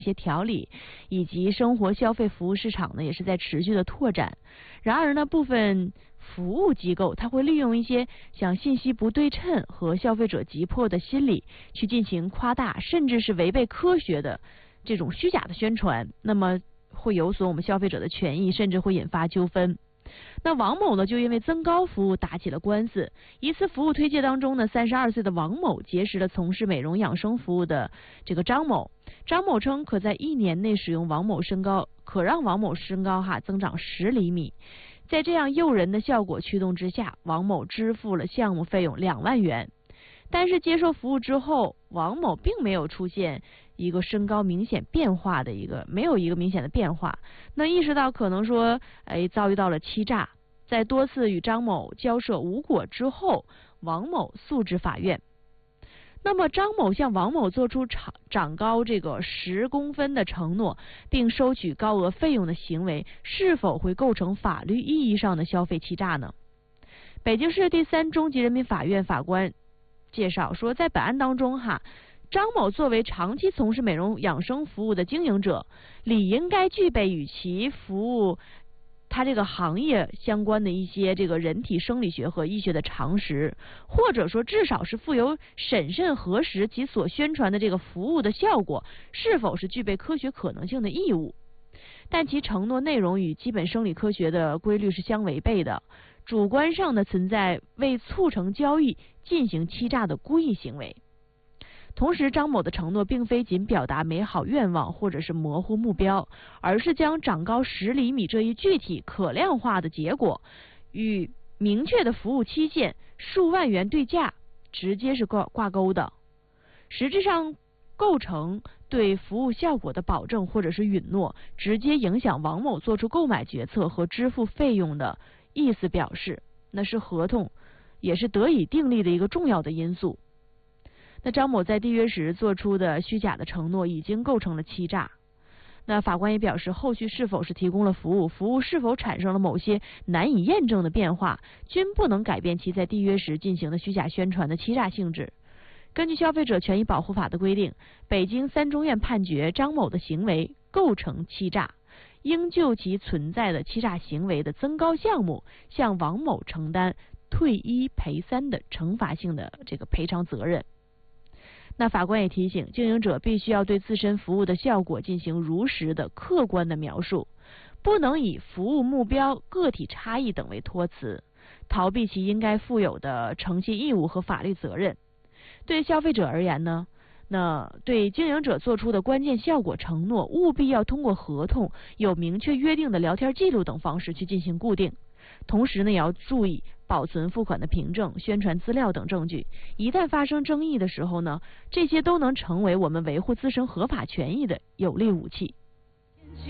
一些调理，以及生活消费服务市场呢也是在持续的拓展。然而呢，部分服务机构它会利用一些像信息不对称和消费者急迫的心理去进行夸大甚至是违背科学的这种虚假的宣传，那么会有损我们消费者的权益，甚至会引发纠纷。那王某呢，就因为增高服务打起了官司。一次服务推介当中呢，32岁的王某结识了从事美容养生服务的这个张某。张某称可在1年内使用王某身高，可让王某身高增长10厘米。在这样诱人的效果驱动之下，王某支付了项目费用2万元。但是接受服务之后，王某并没有出现一个身高明显变化的没有一个明显的变化。那意识到可能说遭遇到了欺诈，在多次与张某交涉无果之后，王某诉至法院。那么张某向王某做出长高10公分的承诺，并收取高额费用的行为，是否会构成法律意义上的消费欺诈呢？北京市第3中级人民法院法官介绍说，在本案当中张某作为长期从事美容养生服务的经营者，理应该具备与其服务他这个行业相关的一些人体生理学和医学的常识，或者说至少是负有审慎核实其所宣传的这个服务的效果是否是具备科学可能性的义务。但其承诺内容与基本生理科学的规律是相违背的，主观上的存在为促成交易进行欺诈的故意行为。同时，张某的承诺并非仅表达美好愿望或者是模糊目标，而是将长高10厘米这一具体可量化的结果与明确的服务期限数万元对价直接是挂钩的，实质上构成对服务效果的保证或者是允诺，直接影响王某做出购买决策和支付费用的意思表示，那是合同也是得以订立的一个重要的因素。那张某在缔约时做出的虚假的承诺已经构成了欺诈。那法官也表示，后续是否是提供了服务，服务是否产生了某些难以验证的变化，均不能改变其在缔约时进行的虚假宣传的欺诈性质。根据消费者权益保护法的规定，北京3中院判决张某的行为构成欺诈，应就其存在的欺诈行为的增高项目，向王某承担退1赔3的惩罚性的赔偿责任。那法官也提醒，经营者必须要对自身服务的效果进行如实的客观的描述，不能以服务目标、个体差异等为托词，逃避其应该负有的诚信义务和法律责任。对消费者而言呢，那对经营者做出的关键效果承诺，务必要通过合同、有明确约定的聊天记录等方式去进行固定。同时呢，也要注意保存付款的凭证、宣传资料等证据。一旦发生争议的时候呢，这些都能成为我们维护自身合法权益的有力武器。